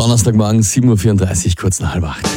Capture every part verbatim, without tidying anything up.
Donnerstagmorgen, sieben Uhr vierunddreißig, kurz nach halb acht.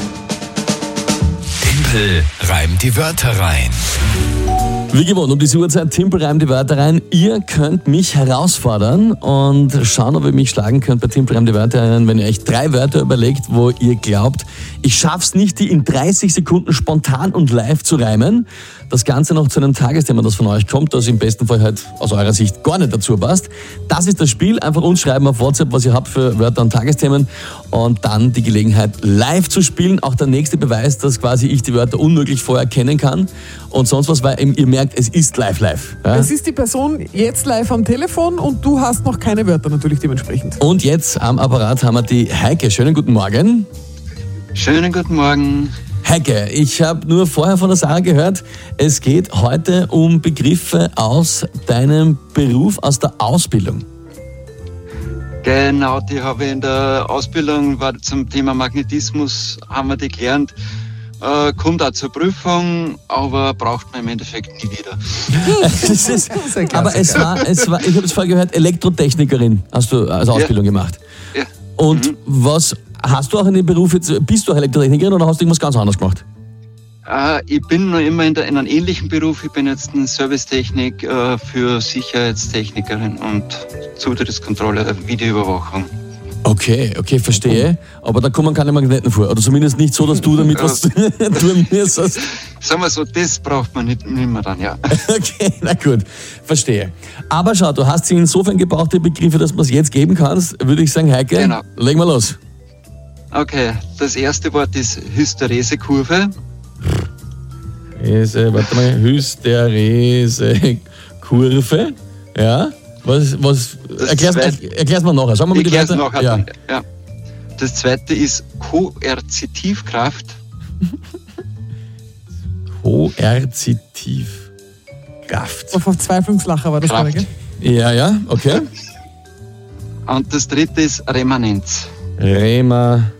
Tempel reimt die Wörter rein. Wie gewohnt, um diese Uhrzeit, Timpel reimt die Wörter rein. Ihr könnt mich herausfordern und schauen, ob ihr mich schlagen könnt bei Timpel reimt die Wörter rein, wenn ihr euch drei Wörter überlegt, wo ihr glaubt, ich schaff's nicht, die in dreißig Sekunden spontan und live zu reimen. Das Ganze noch zu einem Tagesthema, das von euch kommt, das im besten Fall halt aus eurer Sicht gar nicht dazu passt. Das ist das Spiel. Einfach uns schreiben auf WhatsApp, was ihr habt für Wörter und Tagesthemen und dann die Gelegenheit live zu spielen. Auch der nächste Beweis, dass quasi ich die Wörter unmöglich vorher kennen kann und sonst was, weil ihr merkt, es ist live live. Ja? Es ist die Person jetzt live am Telefon und du hast noch keine Wörter natürlich dementsprechend. Und jetzt am Apparat haben wir die Heike. Schönen guten Morgen. Schönen guten Morgen. Heike, ich habe nur vorher von der Sarah gehört, es geht heute um Begriffe aus deinem Beruf, aus der Ausbildung. Genau, die habe ich in der Ausbildung, war zum Thema Magnetismus, haben wir die gelernt. Äh, kommt auch zur Prüfung, aber braucht man im Endeffekt nie wieder. Das ist, aber es war, es war, ich habe es vorher gehört, Elektrotechnikerin hast du als Ausbildung ja. gemacht. Ja. Und mhm. was hast du auch in dem Beruf jetzt, bist du auch Elektrotechnikerin oder hast du irgendwas ganz anderes gemacht? Äh, ich bin noch immer in, der, in einem ähnlichen Beruf. Ich bin jetzt in Servicetechnik äh, für Sicherheitstechnikerin und Zutrittskontrolle, Videoüberwachung. Okay, okay, verstehe. Aber da kommen keine Magneten vor. Oder zumindest nicht so, dass du damit was tun müsstest. Sagen wir so, das braucht man nicht, nicht mehr dann, ja. Okay, na gut, verstehe. Aber schau, du hast sie insofern gebrauchte Begriffe, dass man es jetzt geben kannst, würde ich sagen, Heike, genau. Legen wir los. Okay, das erste Wort ist Hysteresekurve. Hysterese, warte mal, Hysteresekurve, ja. Was, was, erklär's, erklär's mal nachher. Schauen wir mal die Wörter. Nachher ja. ja. Das zweite ist Koerzitivkraft. Koerzitivkraft. Auf Verzweiflungslacher war das gerade, gell? Ja, ja, okay. Und das dritte ist Remanenz. Remanenz.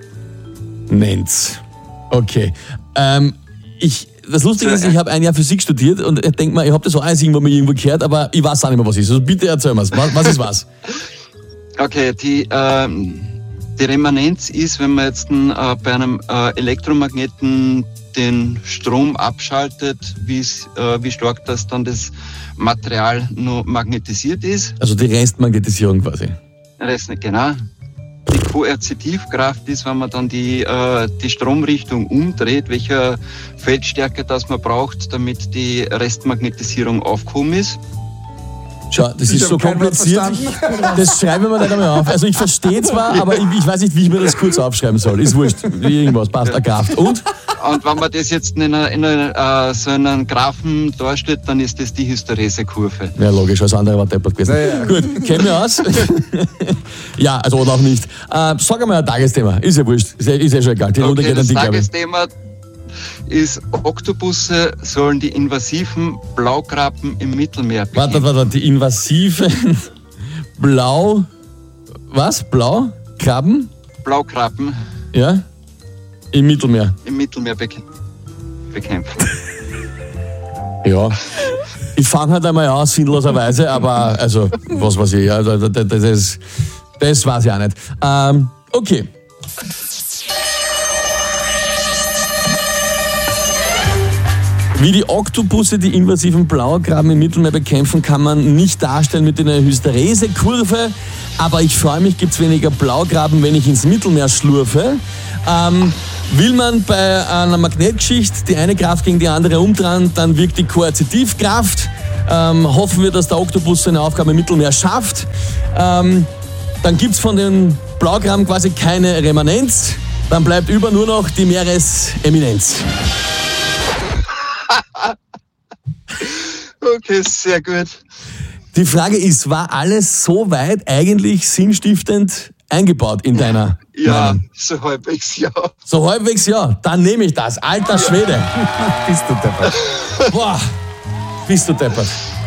Okay. Ähm, ich... Das Lustige ist, ich habe ein Jahr Physik studiert und ich denke mal, ich habe das auch alles irgendwo mal irgendwo gehört, aber ich weiß auch nicht mehr, was ist. Also bitte erzähl mir, was, was ist was? Okay, die, ähm, die Remanenz ist, wenn man jetzt äh, bei einem äh, Elektromagneten den Strom abschaltet, äh, wie stark das dann das Material nur magnetisiert ist. Also die Restmagnetisierung quasi. Rest, genau. Die Koerzitivkraft ist, wenn man dann die, äh, die Stromrichtung umdreht, welche Feldstärke das man braucht, damit die Restmagnetisierung aufgehoben ist. Schau, das ist so kompliziert. Das schreiben wir nicht einmal auf. Also ich verstehe zwar, aber ich, ich weiß nicht, wie ich mir das kurz aufschreiben soll. Ist wurscht. Irgendwas, passt eine Kraft. Und? Und wenn man das jetzt in, einer, in einer, äh, so einen Graphen darstellt, dann ist das die Hysteresekurve. Ja, logisch, alles andere war deppert gewesen. Ja, ja. Gut, kennen wir aus. Ja, also oder auch nicht. Äh, sag einmal ein Tagesthema. Ist ja wurscht. Ist ja, ist ja schon egal. Die okay, geht das an die, Tagesthema ist, Oktopusse sollen die invasiven Blaukrabben im Mittelmeer bekämpfen. Warte, warte, die invasiven Blau... Was? Blau? Krabben? Blaukrabben. Ja? Im Mittelmeer. Im Mittelmeer bekämpfen. Ja. Ich fange halt einmal an, sinnloserweise, aber also, was weiß ich, ja, das, das, ist, das weiß ich auch nicht. Ähm, okay. Wie die Oktopusse die invasiven Blaukrabben im Mittelmeer bekämpfen, kann man nicht darstellen mit einer Hysteresekurve. Aber ich freue mich, gibt es weniger Blaukrabben, wenn ich ins Mittelmeer schlurfe. Ähm, will man bei einer Magnetgeschichte die eine Kraft gegen die andere umdrehen, dann wirkt die Koerzitivkraft. Ähm, hoffen wir, dass der Oktopus seine Aufgabe im Mittelmeer schafft. Ähm, dann gibt es von den Blaukrabben quasi keine Remanenz. Dann bleibt über nur noch die Meereseminenz. Okay, sehr gut. Die Frage ist, war alles so weit eigentlich sinnstiftend eingebaut in deiner Ja, Meinung? so halbwegs ja. So halbwegs ja, dann nehme ich das. Alter Schwede. Bist du deppert. Boah, bist du deppert.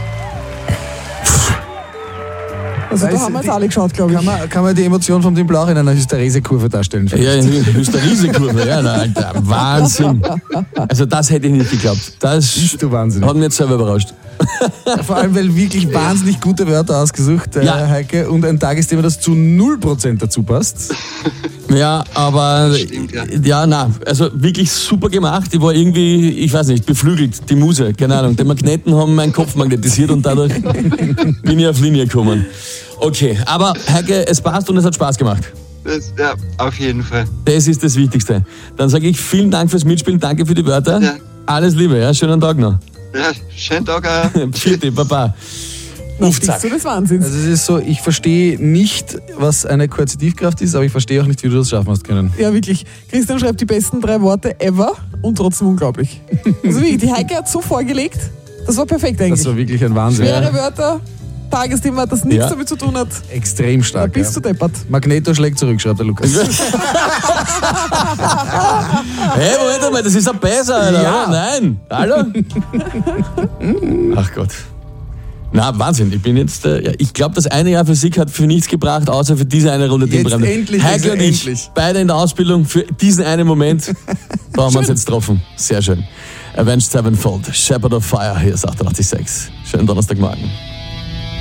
Also da haben wir es alle geschaut, glaube ich. Kann man, kann man die Emotion von dem Blauch in einer Hysteresekurve darstellen? Ja, eine Hysteresekurve, ja, na, Alter, Wahnsinn. Also das hätte ich nicht geglaubt. Das Bist du Wahnsinn. hat mich jetzt selber überrascht. Vor allem, weil wirklich wahnsinnig gute Wörter ausgesucht, äh, Ja. Heike, und ein Tagesthema, das zu null Prozent dazu passt. Ja, aber Stimmt, ja. ja, na, also wirklich super gemacht. Ich war irgendwie, ich weiß nicht, beflügelt, die Muse, keine Ahnung. Die Magneten haben meinen Kopf magnetisiert und dadurch bin ich auf Linie gekommen. Okay, aber Heike, es passt und es hat Spaß gemacht. Das, ja, auf jeden Fall. Das ist das Wichtigste. Dann sage ich vielen Dank fürs Mitspielen, danke für die Wörter. Ja. Alles Liebe, ja, schönen Tag noch. Ja, schönen Tag auch. Vierte, Baba. Bist du des Wahnsinns? Also es ist so, ich verstehe nicht, was eine Koerzitivkraft ist, aber ich verstehe auch nicht, wie du das schaffen hast können. Ja, wirklich. Christian schreibt die besten drei Worte ever und trotzdem unglaublich. Also wirklich, die Heike hat so vorgelegt, das war perfekt eigentlich. Das war wirklich ein Wahnsinn. Schwere Wörter, Tagesthema, das nichts Ja. damit zu tun hat. Extrem Da stark. bist Ja. du deppert. Magneto schlägt zurück, schreibt der Lukas. Hey, Moment einmal, das ist ein besser, Alter. Ja. Nein. Hallo? Ach Gott. Na, Wahnsinn. Ich bin jetzt, äh, ja, ich glaube, das eine Jahr Physik hat für nichts gebracht, außer für diese eine Runde Jetzt Teambremse. endlich, Heike also und ich, endlich. beide in der Ausbildung für diesen einen Moment. Da haben wir uns jetzt getroffen. Sehr schön. Avenged Sevenfold, Shepherd of Fire, hier ist achtundachtzig Komma sechs. Schönen Donnerstagmorgen.